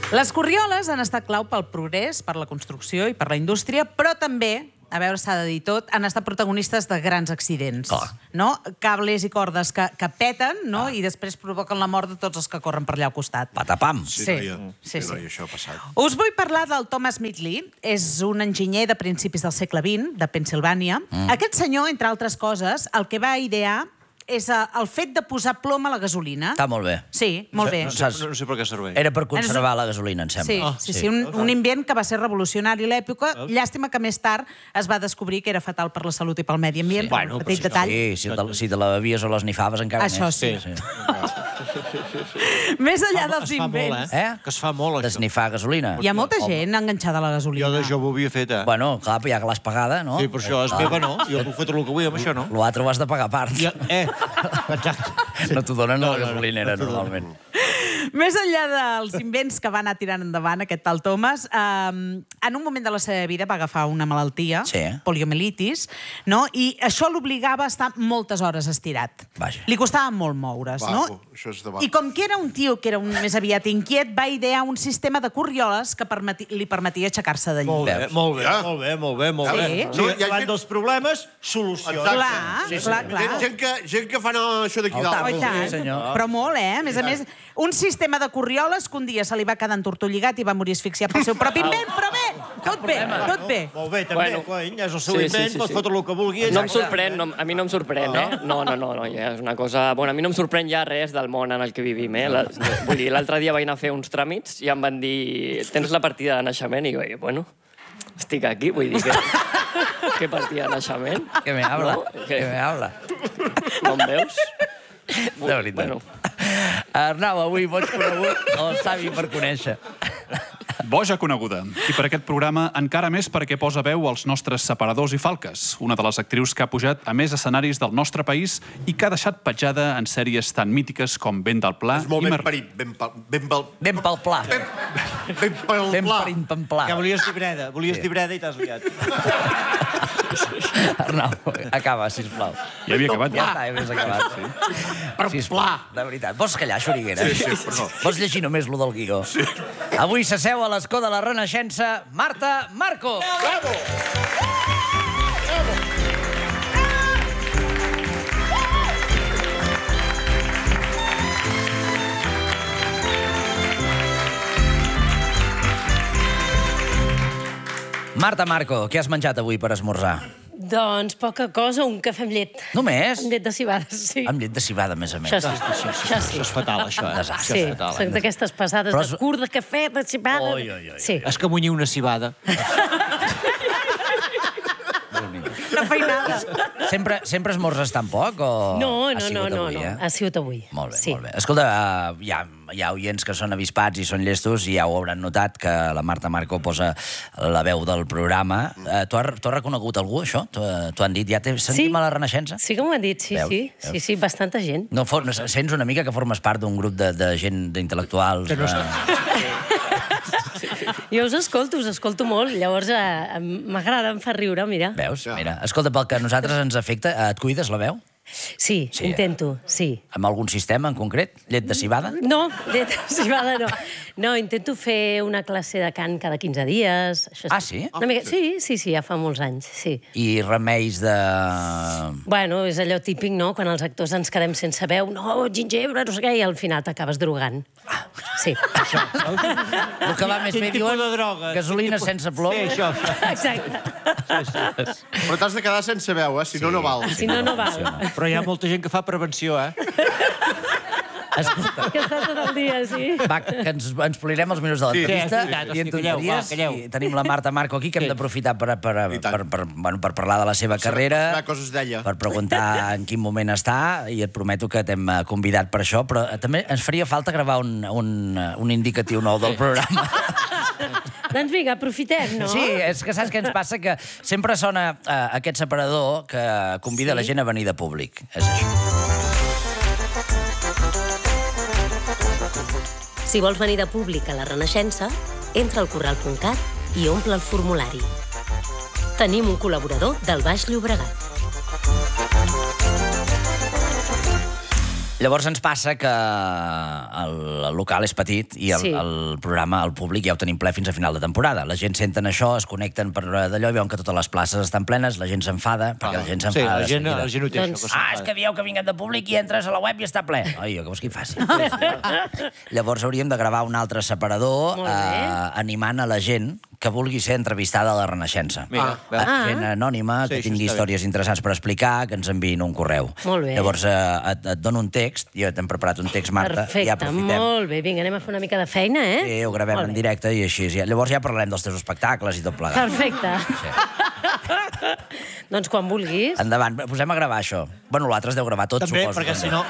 Les corrioles han estat clau pel progrés, per la construcció i per la indústria, però també, a veure, s'ha de dir tot, han estat protagonistes de grans accidents. No? Cables i cordes que peten, no? I després provoquen la mort de tots els que corren per allà al costat. Patapam. Sí. Això ha passat. Us vull parlar del Thomas Midgley. És un enginyer de principis del segle XX, de Pennsilvània. Aquest senyor, entre altres coses, el que va idear és el fet de posar plom a la gasolina. Està molt bé. Sí, molt bé. No sé per què serveix. Era per conservar la gasolina, em sembla. Sí, un invent que va ser revolucionari a l'època. Llàstima que més tard es va descobrir que era fatal per la salut i pel medi ambient. Bueno, petit detall. Sí, si te la bevies o les nifaves encara més. Això sí. Més enllà dels invents. Que es fa molt, això. D'esnifar gasolina. Hi ha molta gent enganxada a la gasolina. Jo d'això ho havia fet, Bueno, clar, ja que l'has pagada, no? Sí, per això és meva, no? Jo puc fer tot el que vull amb això, no? L'altre ho has de pagar a part. Exacte. No t'ho donen a la gasolinera, normalment. Més enllà dels invents que va anar tirant endavant aquest tal Thomas, en un moment de la seva vida va agafar una malaltia, poliomielitis, no? I això l'obligava a estar moltes hores estirat. Li costava molt moure's, no? I com que era un tio que era més aviat inquiet, va idear un sistema de corrioles que li permetia aixecar-se de llit. Molt bé. Davant dels problemes, solucions. Clar. Gent que fan això d'aquí dalt. Però molt, A més a més, un sistema de corrioles que un dia se li va quedar entortolligat i va morir asfixiat pel seu propi invent, però bé, tot bé. Molt bé, també, cony, és el seu invent, pot fotre el que vulgui. No em sorprèn, a mi no em sorprèn, No, ja és una cosa... Bueno, a mi no em sorprèn ja res del món en el que vivim, Vull dir, l'altre dia vaig anar a fer uns tràmits i em van dir, tens la partida de naixement? I jo vaig dir, bueno, estic aquí, vull dir que... Què partida de naixement? Que me habla, que me habla. No em veus? De veritat. Arnau, avui boig conegut o savi per conèixer? Boja coneguda. I per aquest programa encara més perquè posa veu als nostres separadors i falques, una de les actrius que ha pujat a més escenaris del nostre país i que ha deixat petjada en sèries tan mítiques com Vent del Pla... És molt ben parit, ben pel pla. Ben parit pel pla. Que volies dir breda i t'has liat. Arnau, acaba, sisplau. Ja havia acabat. Ja està, ja havies acabat. Sisplau, de veritat. Vols callar, xoriguera? Sí, perdó. Vols llegir només lo del guió? Avui s'asseu a l'escó de la Renaixença Marta Marco. Bravo! Marta Marco, què has menjat avui per esmorzar? Doncs poca cosa, un cafè amb llet. Només? Amb llet de cibada, sí. Amb llet de cibada, a més a més. Això és fatal, això. Sí, són d'aquestes passades de curt, de cafè, de cibada. Sí. És que munyir una cibada. Una feinada. Sempre esmorzes tan poc o... No. Ha sigut avui. Molt bé. Escolta, hi ha oients que són avispats i són llestos i ja ho hauran notat que la Marta Marco posa la veu del programa. T'ho ha reconegut algú, això? T'ho han dit? Ja sentim a la Renaixença? Sí que m'ho han dit, sí, bastanta gent. No, sents una mica que formes part d'un grup de gent, d'intel·lectuals... Jo us escolto molt, llavors m'agrada, em fa riure, mira. Veus? Mira, escolta, pel que a nosaltres ens afecta, et cuides la veu? Sí, intento, sí. Amb algun sistema en concret? Llet de cibada? No, llet de cibada no. No, intento fer una classe de cant cada 15 dies. Ah, sí? Sí, ja fa molts anys, sí. I remeis de... Bueno, és allò típic, no?, quan els actors ens quedem sense veu, no, gingebre, no sé què, i al final t'acabes drogant. Sí. Això. El que va més bé, diuen, gasolina sense plom. Sí, això. Exacte. Però t'has de quedar sense veu, si no, no val. Si no, no val. Però hi ha molta gent que fa prevenció, Escolta. Que està tot el dia, sí. Va, que ens polirem els minuts de l'entrevista i en tonteries. I tenim la Marta Marco aquí, que hem d'aprofitar per parlar de la seva carrera, per preguntar en quin moment està, i et prometo que t'hem convidat per això, però també ens faria falta gravar un indicatiu nou del programa. Doncs vinga, aprofitem, no? Sí, és que saps què ens passa? Que sempre sona aquest separador que convida la gent a venir de públic. És això. Si vols venir de públic a la Renaixença, entra al corral.cat i omple el formulari. Tenim un col·laborador del Baix Llobregat. Llavors ens passa que el local és petit i el programa, el públic, ja ho tenim ple fins a final de temporada. La gent senten això, es connecten per d'allò i veuen que totes les places estan plenes, la gent s'enfada, perquè la gent s'enfada de seguida. Sí, la gent ho té, això. És que dieu que vinguem de públic i entres a la web i està ple. Ai, que vols que hi faci? Llavors hauríem de gravar un altre separador animant a la gent que vulgui ser entrevistada a la Renaixença. Gent anònima, que tingui històries interessants per explicar, que ens enviïn un correu. Molt bé. Llavors et dono un text, jo t'hem preparat un text, Marta, i ja aprofitem. Perfecte, molt bé. Vinga, anem a fer una mica de feina, eh? Sí, ho gravem en directe i així. Llavors ja parlarem dels teus espectacles i tot plegat. Perfecte. Doncs quan vulguis. Endavant, posem a gravar això. Bueno, l'altre es deu gravar tot, suposo. També, perquè si no...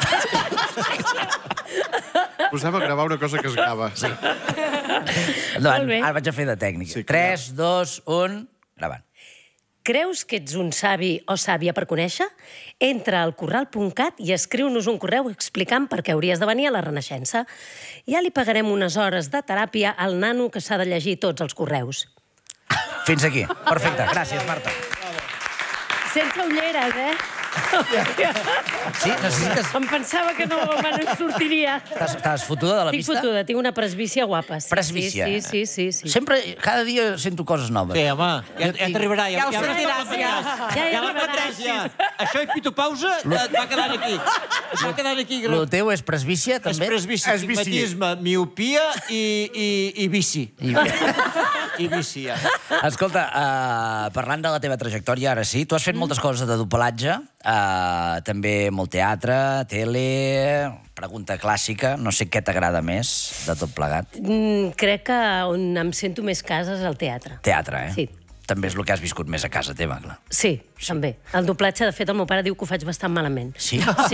Posem a gravar una cosa que es grava. Sí. Endavant, ara vaig a fer de tècnica. 3, 2, 1, gravant. Creus que ets un savi o sàvia per conèixer? Entra al corral.cat i escriu-nos un correu explicant per què hauries de venir a la Renaixença. Ja li pagarem unes hores de teràpia al nano que s'ha de llegir tots els correus. Fins aquí. Perfecte. Gràcies, Marta. Sense ulleres, eh? Sí, necessites... Em pensava que no me'n sortiria. Estàs fotuda de la vista? Estic fotuda, tinc una presbícia guapa. Presbícia? Sí. Sempre, cada dia sento coses noves. Sí, home, ja t'arribarà. Ja ho sentiràs, ja la pateixis. Això i pitopausa et va quedant aquí. Es va quedant aquí. El teu és presbícia, també? És presbícia, astigmatisme, miopia i vici. I vici, ja. Escolta, parlant de la teva trajectòria, ara sí, tu has fet moltes coses de doblatge, també molt teatre, tele... Pregunta clàssica, no sé què t'agrada més de tot plegat. Crec que on em sento més casa és al teatre. Teatre, eh? Sí. També és el que has viscut més a casa teva, clar. Sí, també. El doblatge, de fet, el meu pare diu que ho faig bastant malament. Sí? Sí.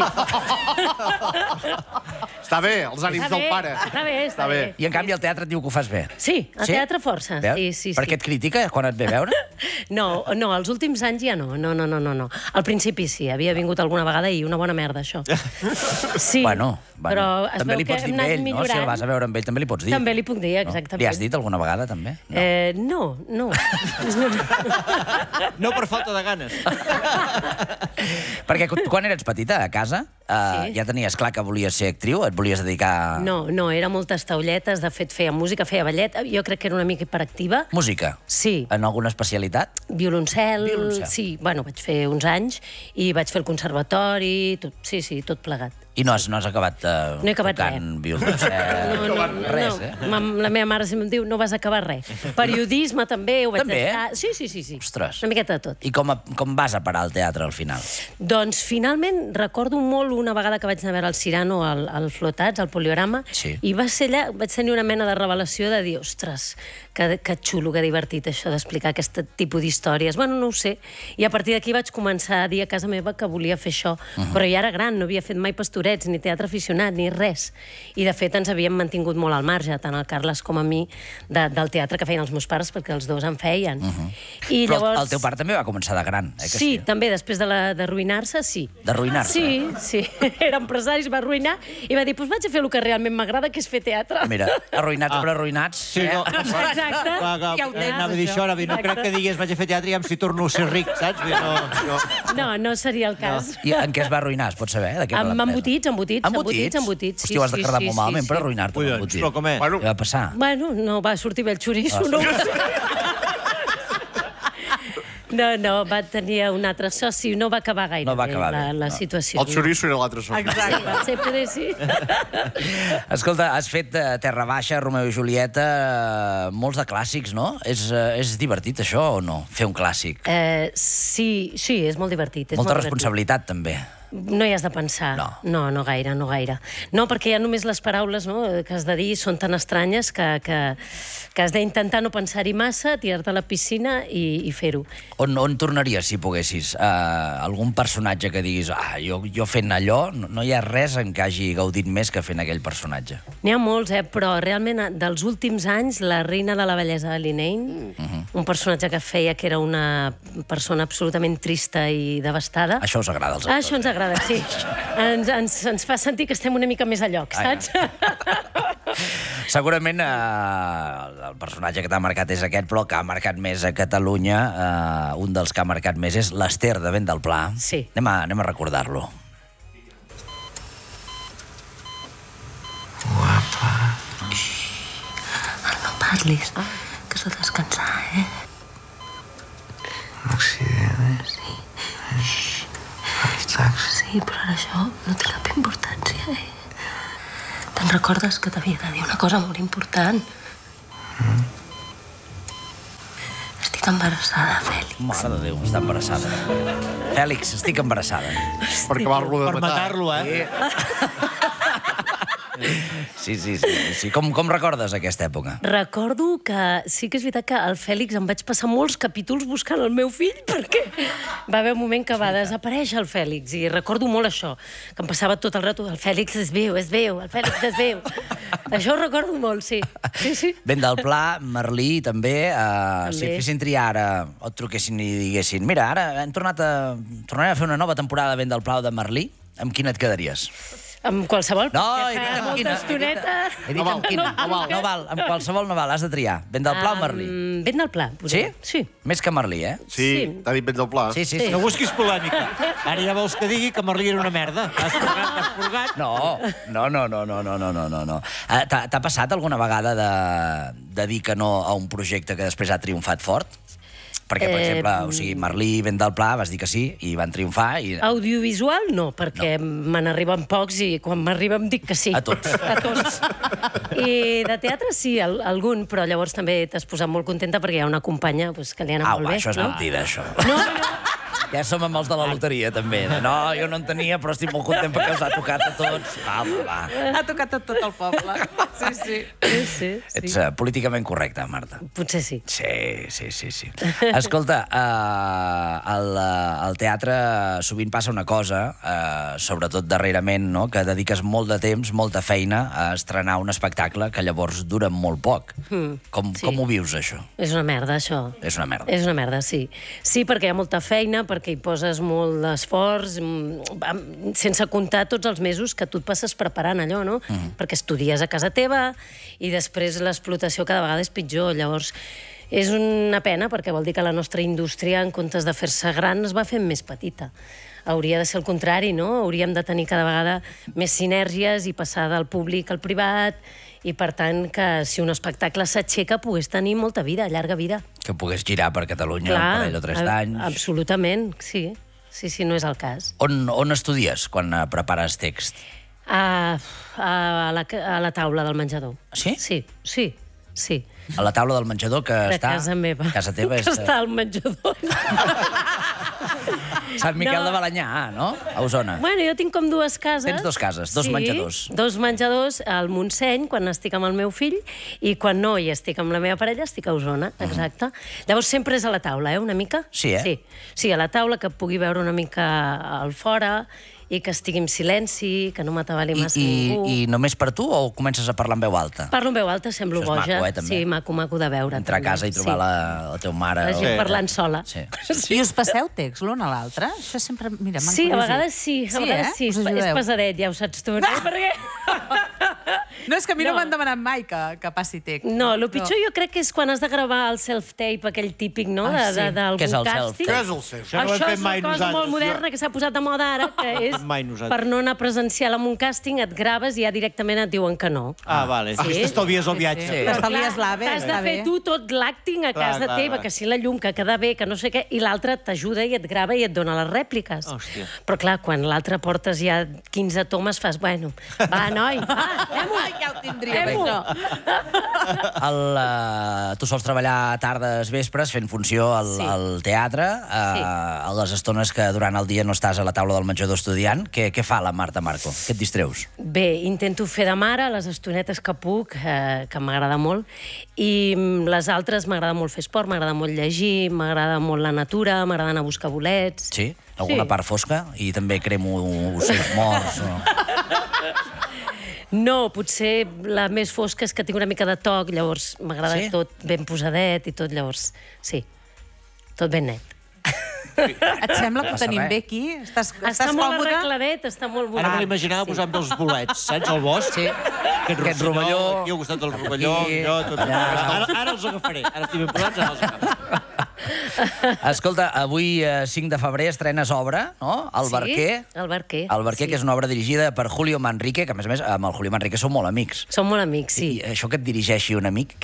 Està bé, els ànims del pare. Està bé. I en canvi el teatre et diu que ho fas bé. Sí, al teatre força. Sí. Per què et critica quan et ve a veure? No, els últims anys ja no. No. Al principi sí, havia vingut alguna vegada i una bona merda, això. Sí, bueno, però es també veu li pots dir a ell, no? Si el vas a veure amb ell, també li pots dir. També li puc dir, exactament. Li has dit alguna vegada, també? No. No per falta de ganes. Perquè quan eres petita, a casa, ja tenies clar que volies ser actriu? Et volies dedicar... No, era moltes taulletes, de fet feia música, feia ballet, jo crec que era una mica hiperactiva. Música? Sí. En alguna especialitat? Violoncel, sí, bueno, vaig fer uns anys i vaig fer el conservatori, tot plegat. I no has acabat tocant violoncel? Res, eh? La meva mare sempre em diu, no vas acabar res. Periodisme també, ho vaig deixar... Sí. Ostres. Una miqueta de tot. I com vas a parar al teatre al final? Doncs finalment recordo molt una vegada que vaig anar a veure el Cirano al Flotats, al Poliorama, i va ser allà, vaig tenir una mena de revelació de dir, ostres, que xulo, que divertit això d'explicar aquest tipus d'històries. Bueno, no ho sé. I a partir d'aquí vaig començar a dir a casa meva que volia fer això. Però ja era gran, no havia fet mai pastorets, ni teatre aficionat, ni res. I de fet ens havíem mantingut molt al marge, tant el Carles com a mi, del teatre que feien els meus pares, perquè els dos en feien. Però el teu pare també va començar de gran, eh? Sí, també, després d'arruïnar-se, sí. D'arruïnar-se? Sí. Era empresari, es va arruïnar i va dir, doncs vaig a fer el que realment m'agrada, que és fer teatre. Mira, arruïnats per arruïnats. Sí, no. Exacte. Anava a dir això, no crec que digués vaig a fer teatre i si torno a ser ric, saps? No seria el cas. I en què es va arruïnar, es pot saber? Amb embotits. Hòstia, ho has de quedar molt malament per arruïnar-te amb embotits. Però com és? Què va passar? Bueno, no va sortir bé el xoriço, no ho sé. No, va tenir un altre soci, no va acabar gaire la situació. El xoriço era l'altre soci. Exacte, sempre sí. Escolta, has fet Terra Baixa, Romeu i Julieta, molts de clàssics, no? És divertit, això, o no? Fer un clàssic. Sí, és molt divertit. Molta responsabilitat, també. No hi has de pensar. No gaire. No, perquè ja només les paraules que has de dir són tan estranyes que has d'intentar no pensar-hi massa, tirar-te a la piscina i fer-ho. On tornaries, si poguessis? Algun personatge que diguis, jo fent allò, no hi ha res en què hagi gaudit més que fent aquell personatge. N'hi ha molts, però realment dels últims anys, la reina de la bellesa de Linain, un personatge que feia que era una persona absolutament trista i devastada. Això us agrada als actors? Això ens agrada. Sí. Ens fa sentir que estem una mica més a lloc, saps? Segurament el personatge que t'ha marcat és aquest, però que ha marcat més a Catalunya, un dels que ha marcat més és l'Ester de Vent del Pla. Sí. Anem a recordar-lo. despertar-los, que s'ha de descansar, Un accident, Sí. Estàs? Sí, però ara això no té cap importància, Te'n recordes que t'havia de dir una cosa molt important? Estic embarassada, Fèlix. Mare de Déu, està embarassada. Fèlix, estic embarassada. Per acabar-lo de Per matar. matar-lo, Sí. Com recordes aquesta època? Recordo que sí que és veritat que al Fèlix em vaig passar molts capítols buscant el meu fill perquè va haver un moment que va desaparèixer el Fèlix i recordo molt això, que em passava tot el rato el Fèlix es veu, el Fèlix es veu. Això ho recordo molt, sí. Vent del Pla, Merlí, també. Si et fessin triar ara, o et truquessin i diguessin mira, ara tornarem a fer una nova temporada de Vent del Pla o de Merlí, amb quina et quedaries? Amb qualsevol? No, he dit amb quina. He dit amb quina. No val, amb qualsevol no val, has de triar. Vent del Pla o Merlí? Vent del Pla. Sí? Sí. Més que Merlí, Sí, t'ha dit Vent del Pla. Sí. No busquis polèmica. Ara ja vols que digui que Merlí era una merda. Has purgat. No. T'ha passat alguna vegada de dir que no a un projecte que després ha triomfat fort? Perquè, per exemple, Merlí, Vent del Pla, vas dir que sí, i van triomfar. Audiovisual, no, perquè me n'arriben pocs i quan m'arriben dic que sí. A tots. I de teatre sí, algun, però llavors també t'has posat molt contenta perquè hi ha una companya que li ha anat molt bé. Això és mentida, això. No. Ja som amb els de la loteria, també. No, jo no en tenia, però estic molt content perquè us ha tocat a tots. Va. Ha tocat a tot el poble. Sí. Ets políticament correcta, Marta. Potser sí. Sí. Escolta, al teatre sovint passa una cosa, sobretot darrerament, no?, que dediques molt de temps, molta feina a estrenar un espectacle que llavors dura molt poc. Com ho vius, això? És una merda, això. És una merda. És una merda, sí. Sí, perquè hi ha molta feina, perquè hi poses molt d'esforç, sense comptar tots els mesos que tu et passes preparant allò, no? Perquè estudies a casa teva i després l'explotació cada vegada és pitjor. Llavors, és una pena perquè vol dir que la nostra indústria, en comptes de fer-se gran, es va fent més petita. Hauria de ser el contrari, no? Hauríem de tenir cada vegada més sinergies i passar del públic al privat i, per tant, que si un espectacle s'aixeca pogués tenir molta vida, llarga vida. Que pogués girar per Catalunya un parell o 3 d'anys. Absolutament, sí. Sí, no és el cas. On estudies quan prepares text? A la taula del menjador. Sí? Sí. A la taula del menjador que està... De casa meva. Casa teva és... Que està al menjador. Sant Miquel de Balenyà, no? A Osona. Bueno, jo tinc com 2 cases. Tens 2 cases, 2 menjadors. 2 menjadors al Montseny, quan estic amb el meu fill, i quan no hi estic amb la meva parella, estic a Osona, exacte. Llavors sempre és a la taula, una mica? Sí, Sí, a la taula, que pugui veure una mica al fora i que estigui en silenci, que no m'atabali massa ningú. I només per tu o comences a parlar en veu alta? Parlo en veu alta, semblo boja. Això és maco, també. Sí, maco de veure. Entrar a casa i trobar la teva mare. La gent parlant sola. I us passeu text l'un a l'altre? Això sempre... Mira, sí, a vegades sí. A vegades sí. És pesadet, ja ho saps tu, no? Perquè... No, és que a mi no m'han demanat mai que passi text. No, el pitjor jo crec que és quan has de gravar el self-tape, aquell típic, no?, d'algun Què és el càsting. self-tape? Què és el seu? Això és una cosa molt moderna que s'ha posat de moda ara, que és per no anar presencial en un càsting, et graves i ja directament et diuen que no. Vale. Sí, t'estalvies el viatge. T'estalvies l'AVE, has de fer tu tot l'acting a casa teva, que si la llum, que queda bé, que no sé què, i l'altre t'ajuda i et grava i et dona les rèpliques. Hòstia. Però clar, quan l'altre portes ja 15 tomes, fas, bueno, va, noi, va, fem-ho. Ja ho tindríem, això. Tu sols treballar tardes, vespres, fent funció al teatre, a les estones que durant el dia no estàs a la taula del menjador estudiant. Què fa la Marta Marco? Què et distreus? Bé, intento fer de mare les estonetes que puc, que m'agrada molt, i les altres m'agrada molt fer esport, m'agrada molt llegir, m'agrada molt la natura, m'agrada anar a buscar bolets. Sí? Alguna part fosca? I també cremo ocells morts? No, potser la més fosca és que tinc una mica de toc, llavors m'agrada tot ben posadet i tot, llavors, sí, tot ben net. Et sembla que ho tenim bé aquí? Estàs molt còmode? arregladet, està molt bonic. Ara me l'imaginava posant dels bolets, saps, al bosc? Sí. Aquest rovelló, aquí al costat del rovelló, ara els agafaré, ara estic ben posats, ara els agafaré. Escolta, avui, 5 de febrer, estrenes obra, no? El Barquer. El Barquer. El Barquer, que és una obra dirigida per Julio Manrique, que a més amb el Julio Manrique sou molt amics. Som molt amics, sí. I això que et dirigeixi un amic, què?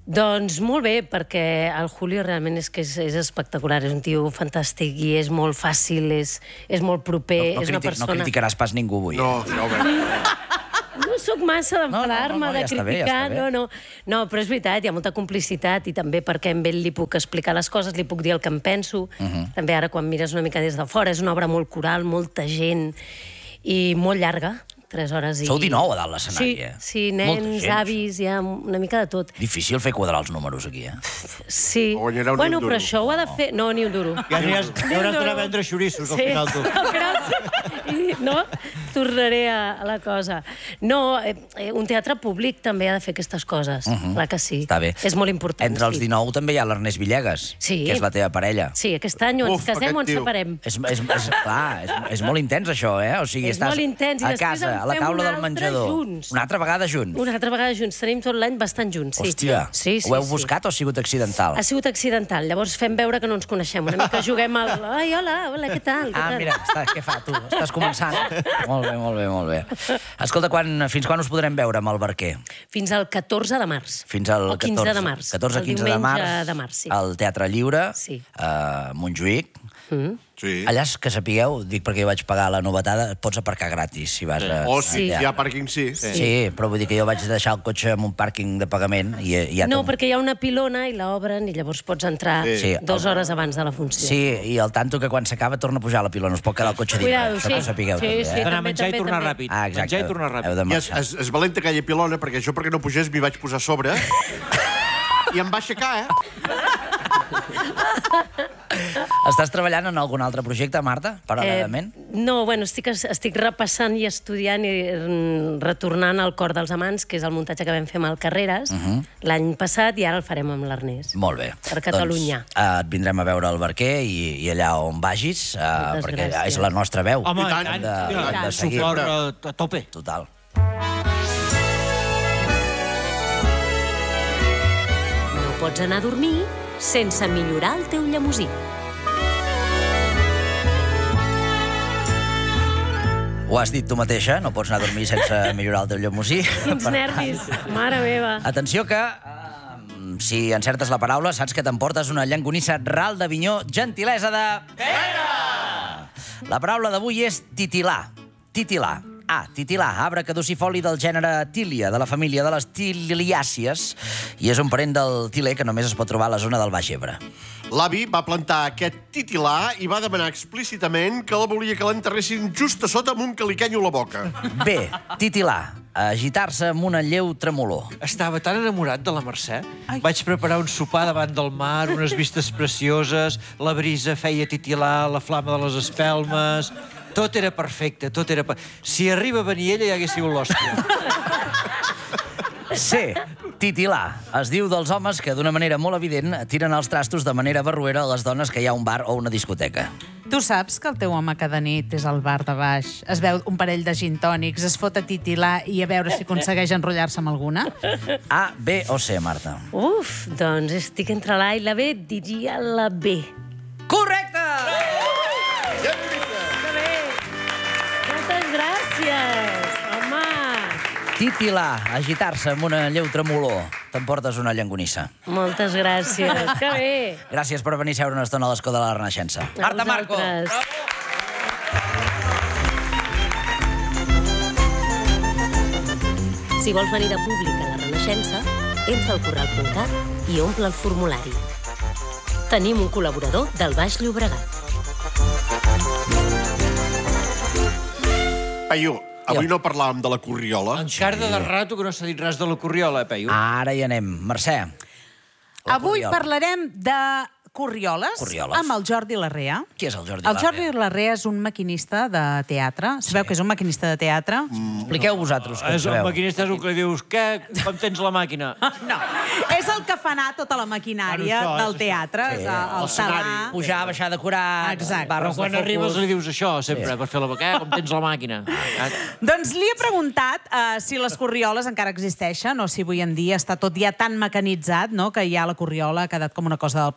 Doncs molt bé, perquè el Julio realment és que és espectacular, és un tio fantàstic i és molt fàcil, és molt proper, és una persona... No criticaràs pas ningú avui. No, no soc massa d'enfadar-me, de criticar, no, però és veritat, hi ha molta complicitat i també perquè amb ell li puc explicar les coses, li puc dir el que em penso. També ara quan mires una mica des de fora, és una obra molt coral, molta gent i molt llarga. 3 hores i... Sou 19 a dalt l'escenari, Sí, nens, avis, hi ha una mica de tot. Difícil fer quadrar els números aquí, Sí. Bueno, però això ho ha de fer... No, ni un duro. Ja hauràs d'anar a vendre xorissos al final, tu. Al final, no? Tornaré a la cosa. No, un teatre públic també ha de fer aquestes coses. Clar que sí. Està bé. És molt important. Entre els 19 també hi ha l'Ernest Villegas, que és la teva parella. Sí, aquest any o ens casem o ens separem. Clar, és molt intens, això, O sigui, estàs a casa, a la taula del menjador. Una altra vegada junts. Una altra vegada junts. Tenim tot l'any bastant junts, sí. Hòstia, ho heu buscat o ha sigut accidental? Ha sigut accidental. Llavors fem veure que no ens coneixem. Una mica juguem al... Ai, hola, què tal? Mira, què fa, tu? Estàs començant? Molt bé. Escolta, fins quan us podrem veure amb el Barquer? Fins al 14 de març. Fins al 15 de març. 14-15 de març. Al Teatre Lliure, a Montjuïc. Allà, que sapigueu, dic perquè jo vaig pagar la novetada, pots aparcar gratis si vas a... Si hi ha pàrquing, sí. Sí, però vull dir que jo vaig deixar el cotxe en un pàrquing de pagament i ja... No, perquè hi ha una pilona i l'obren i llavors pots entrar 2 hores abans de la funció. Sí, i al tanto que quan s'acaba torna a pujar la pilona, us pot quedar el cotxe dintre. Això que ho sapigueu també. Sí, d'anar a menjar i tornar ràpid. Menjar i tornar ràpid. I és valenta aquella pilona, perquè jo perquè no pugés m'hi vaig posar a sobre i em va aixecar, Estàs treballant en algun altre projecte, Marta, paral·lelament? No, bueno, estic repassant i estudiant i retornant al Cor dels Amants, que és el muntatge que vam fer amb el Carreras l'any passat, i ara el farem amb l'Ernest. Molt bé. Per Catalunya. Et vindrem a veure al Barquer i allà on vagis, perquè és la nostra veu. Home, i tant. Suport a tope. Total. No pots anar a dormir sense millorar el teu llemosí. Ho has dit tu mateixa, no pots anar a dormir sense millorar el teu llemosí. Quins nervis, mare meva. Atenció que, si encertes la paraula, saps que t'emportes una llonganissa ral d'Avinyó, gentilesa de... Pere! La paraula d'avui és titilar. Titilar. Titilar, arbre caducifoli del gènere Tília, de la família de les tiliàcies, i és un parent del tiler que només es pot trobar a la zona del Baix Ebre. L'avi va plantar aquest titilar i va demanar explícitament que la volia que l'enterressin just a sota amb un caliquenyo a la boca. Bé, titilar, agitar-se amb una lleu tremolor. Estava tan enamorat de la Mercè. Vaig preparar un sopar davant del mar, unes vistes precioses, la brisa feia titilar la flama de les espelmes... Tot era perfecte, tot era... Si arriba a venir ella, ja hagués sigut l'hòstia. Sí, titilar. Es diu dels homes que, d'una manera molt evident, tiren els trastos de manera barruera a les dones que hi ha un bar o una discoteca. Tu saps que el teu home cada nit és al bar de baix, es veu un parell de gintònics, es fot a titilar i a veure si aconsegueix enrotllar-se amb alguna? A, B o C, Marta? Uf, doncs estic entre l'A i la B, diria la B. Correcte! Gràcies, home! Titilar, agitar-se amb una lleu tremolor. T'emportes una llonganissa. Moltes gràcies, que bé! Gràcies per venir a seure una estona a l'escó de la Renaixença. Marta Marco! Si vols venir de públic a la Renaixença, entra al corral.cat i omple el formulari. Tenim un col·laborador del Baix Llobregat. Peyu, avui no parlàvem de la corriola. Encara de rato que no s'ha dit res de la corriola, Peyu. Ara hi anem. Mercè. Avui parlarem de corrioles amb el Jordi Larrea. Qui és el Jordi Larrea? El Jordi Larrea és un maquinista de teatre. Sabeu que és un maquinista de teatre? Expliqueu vosaltres, com sabeu. El maquinista és el que li dius, què? Com tens la màquina? No, és el que fa anar tota la maquinària del teatre. El talar. Pujar, baixar, decorar... Però quan arribes li dius això, sempre, per fer la boca, com tens la màquina? Doncs li he preguntat si les corrioles encara existeixen o si avui en dia està tot ja tan mecanitzat que ja la corriola ha quedat com una cosa del passat i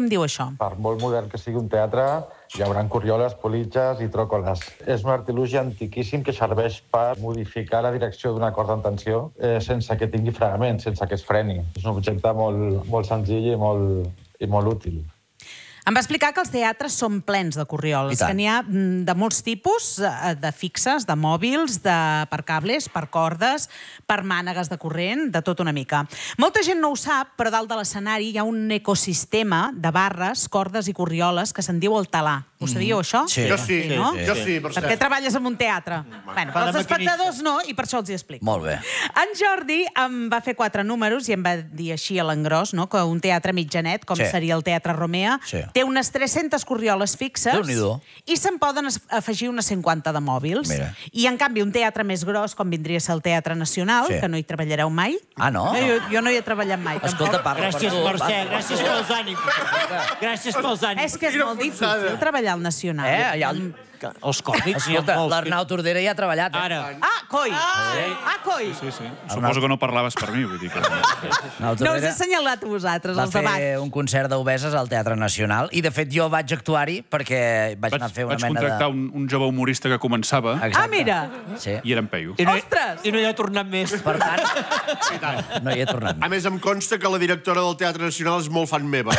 em diu això. Per molt modern que sigui un teatre, hi haurà corrioles, politges i tròcoles. És un artilugi antiquíssim que serveix per modificar la direcció d'un acord en tensió sense que tingui fregament, sense que es freni. És un objecte molt senzill i molt útil. Em va explicar que els teatres són plens de corrioles, que n'hi ha de molts tipus, de fixes, de mòbils, per cables, per cordes, per mànegues de corrent, de tot una mica. Molta gent no ho sap, però dalt de l'escenari hi ha un ecosistema de barres, cordes i corrioles que se'n diu el talà. Ho sabíeu, això? Sí. Jo sí, per cert. Perquè treballes en un teatre. Bueno, els espectadors no, i per això els hi explico. Molt bé. En Jordi em va fer 4 números i em va dir així a l'engròs, que un teatre mitjanet, com seria el Teatre Romea, té unes 300 corrioles fixes i se'n poden afegir unes 50 de mòbils. I, en canvi, un teatre més gros, com vindria a ser el Teatre Nacional, que no hi treballareu mai. Ah, no? Jo no hi he treballat mai. Escolta, parla per tu. Gràcies, Mercè, gràcies pels ànims. Gràcies pels ànims. És que és molt difícil treballar al Nacional. Els còmics. Escolta, l'Arnau Tordera ja ha treballat. Ara. Ah, coi! Ah, coi! Sí. Suposo que no parlaves per mi, vull dir que... No us he assenyalat a vosaltres, els debats. Va fer un concert d'obeses al Teatre Nacional i, de fet, jo vaig actuar-hi perquè vaig anar a fer una mena de... Vaig contractar un jove humorista que començava... Ah, mira! I eren peios. Ostres! I no hi ha tornat més. Per tant, no hi he tornat més. A més, em consta que la directora del Teatre Nacional és molt fan meva.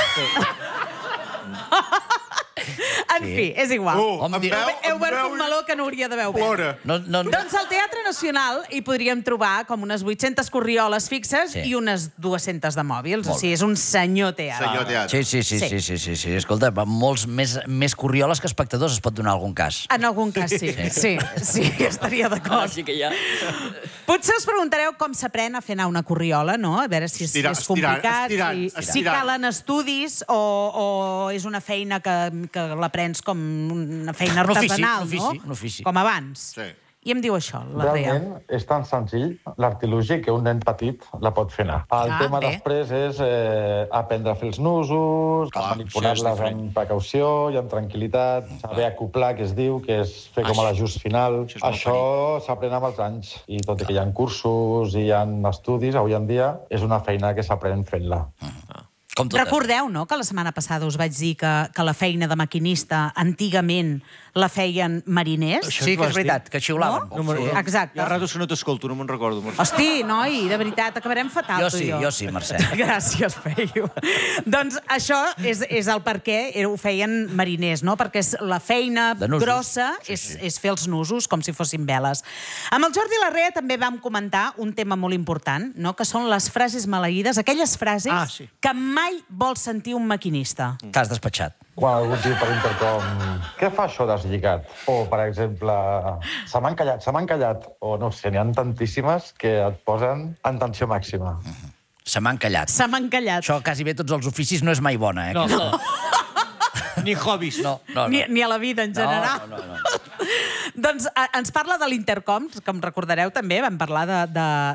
En fi, és igual. Heu obert un meló que no hauria d'haver obert. Doncs al Teatre Nacional hi podríem trobar com unes 800 corrioles fixes i unes 200 de mòbils. O sigui, és un senyor teatre. Sí. Escolta, molts més corrioles que espectadors es pot donar algun cas. En algun cas sí. Sí, estaria d'acord. Sí que hi ha. Potser us preguntareu com s'aprèn a fer anar una corriola, no? A veure si és complicat, si calen estudis o és una feina que l'aprens com una feina artesanal, no? Un ofici. Com abans. I em diu això, la Rea. Realment és tan senzill l'artilugi que un nen petit la pot fer anar. El tema després és aprendre a fer els nusos, manipular-les amb precaució i amb tranquil·litat, saber acoplar, que es diu, que és fer com a l'ajust final. Això s'aprèn amb els anys. I tot i que hi ha cursos i hi ha estudis, avui en dia és una feina que s'aprèn fent-la. Recordeu, no?, que la setmana passada us vaig dir que la feina de maquinista antigament la feien mariners? Sí, que és veritat, que xiulaven. Exacte. Hi ha ratos que no t'escolto, no me'n recordo. Hosti, noi, de veritat, acabarem fatal, tu i jo. Jo sí, Mercè. Gràcies, Peyu. Doncs això és el per què ho feien mariners, no? Perquè la feina grossa és fer els nusos com si fossin veles. Amb el Jordi Larrea també vam comentar un tema molt important, que són les frases maleïdes, aquelles frases que mai vol sentir un maquinista. T'has despatxat. Quan algú diu per intercom, què fa això deslligat? O, per exemple, se m'han callat. O, no sé, n'hi ha tantíssimes que et posen en tensió màxima. Se m'han callat. Se m'han callat. Això, quasi bé tots els oficis, no és mai bona, eh? No. Ni hobbies. Ni a la vida, en general. No. Doncs ens parla de l'intercom, que em recordareu també, vam parlar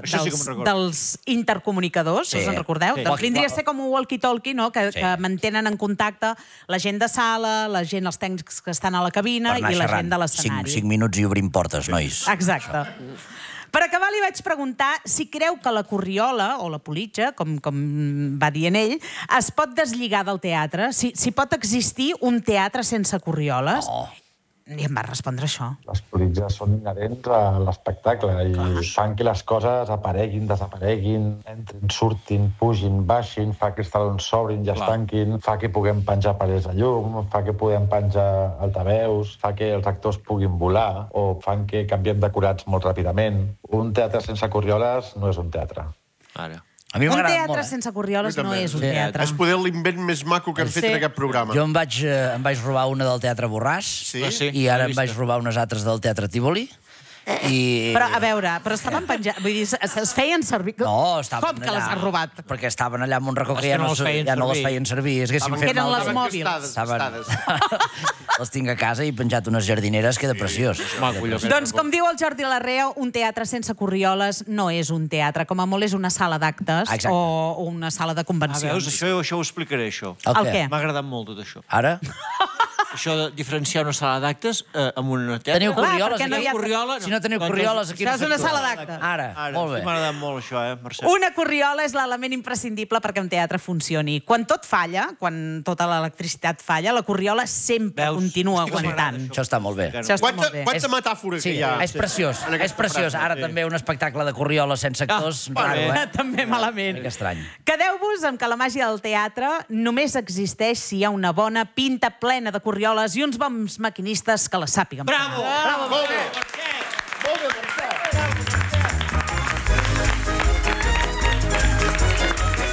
dels intercomunicadors, us en recordeu? Doncs vindria a ser com un walkie-talkie, que mantenen en contacte la gent de sala, la gent, els tècnics que estan a la cabina i la gent de l'escenari. 5 minuts i obrim portes, nois. Exacte. Per acabar, li vaig preguntar si creu que la corriola, o la politja, com va dir ell, es pot deslligar del teatre, si pot existir un teatre sense corrioles. I em va respondre això. Les politges són inherents a l'espectacle i fan que les coses apareguin, desapareguin, entrin, surtin, pugin, baixin, fa que els talons s'obrin i es tanquin, fa que puguem penjar parets de llum, fa que puguem penjar altaveus, fa que els actors puguin volar o fan que canviem decorats molt ràpidament. Un teatre sense corrioles no és un teatre. Ara. Un teatre sense corrioles no és un teatre. És poder l'invent més maco que hem fet en aquest programa. Jo em vaig robar una del Teatre Borràs i ara em vaig robar unes altres del Teatre Tívoli. Però, a veure, estaven penjats... Vull dir, es feien servir... No, estaven allà... Com que les has robat? Perquè estaven allà en un racó que ja no les feien servir. Eren les mòbils. Els tinc a casa i penjat unes jardineres, queda preciós. Doncs, com diu el Jordi Larrea, un teatre sense corrioles no és un teatre. Com a molt és una sala d'actes o una sala de convencions. Veus, això ho explicaré, això. El què? M'ha agradat molt tot això. Ara? això de diferenciar una sala d'actes amb una teatre. Teniu corrioles? Si no teniu corrioles, aquí no és una sala d'actes. Ara, molt bé. M'ha agradat molt això, Mercè. Una corriola és l'element imprescindible perquè un teatre funcioni. Quan tot falla, quan tota l'electricitat falla, la corriola sempre continua aguantant. Això està molt bé. Quanta metàfora que hi ha. És preciós, és preciós. Ara també un espectacle de corrioles sense actors, raro, També malament. Que estrany. Quedeu-vos amb que la màgia del teatre només existeix si hi ha una bona pinta plena de corrioles i uns bons maquinistes que la sàpiguen. Bravo! Molt bé, Mercè!